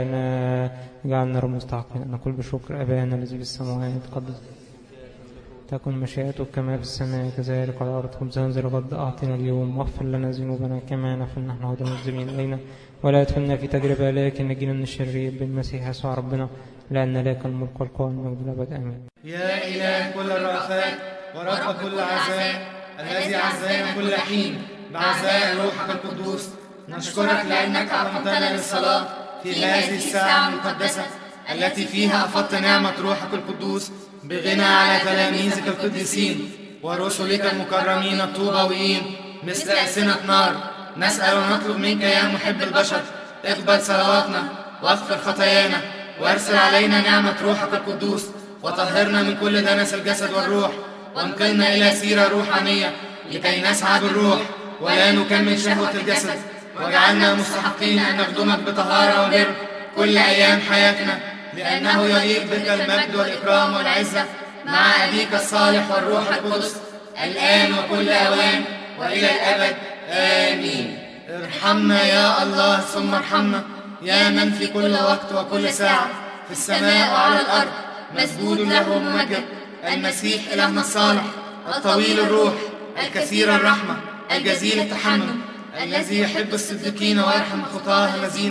جعلنا مستحقين أن نقول بشكر أبانا الذي في السماوات قدس تكن مشيئتك كما في السماء كذلك على الأرض. خبزنا ذا الغد أعطنا اليوم، واغفر لنا ذنوبنا كما نغفر نحن أيضا المذنبين إلينا، ولا تدخلنا في تجربة لكن نجينا من الشرير بالمسيح يسوع ربنا، لأن لك الملك والقوة والمجد الأبد آمين. يا إله كل الرأفات ورب كل عزاء، الذي عزانا كل حين بعزاء روحك القدوس، نشكرك لأنك أقمتنا للصلاة في هذه الساعة المقدسة التي فيها أفضت نعمة روحك القدوس بغنى على تلاميذك القديسين ورسلك المكرمين الطوبويين مثل ألسنة نار. نسأل ونطلب منك يا محب البشر اقبل صلواتنا واغفر خطايانا وارسل علينا نعمة روحك القدوس، وطهرنا من كل دنس الجسد والروح، وانقلنا إلى سيرة روحانية لكي نسعى بالروح ولا نكمل شهوة الجسد، واجعلنا مستحقين أن نخدمك بطهارة وبر كل أيام حياتنا، لأنه يليق بك المجد والإكرام والعزة مع أبيك الصالح والروح القدس الآن وكل أوان وإلى الأبد آمين. ارحمنا يا الله ثم ارحمنا، يا من في كل وقت وكل ساعة في السماء وعلى الأرض مسجود له وممجد، المسيح إلهنا الصالح الطويل الروح الكثير الرحمة الجزيل التحمل، الذي يحب الصديقين ويرحم الخطاة الذين